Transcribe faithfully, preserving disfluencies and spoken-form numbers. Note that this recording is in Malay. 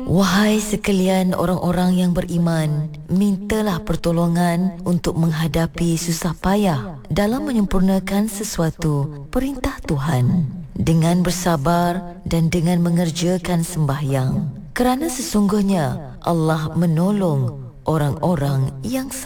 Wahai sekalian orang-orang yang beriman, mintalah pertolongan untuk menghadapi susah payah dalam menyempurnakan sesuatu perintah Tuhan dengan bersabar dan dengan mengerjakan sembahyang. Kerana sesungguhnya Allah menolong orang-orang yang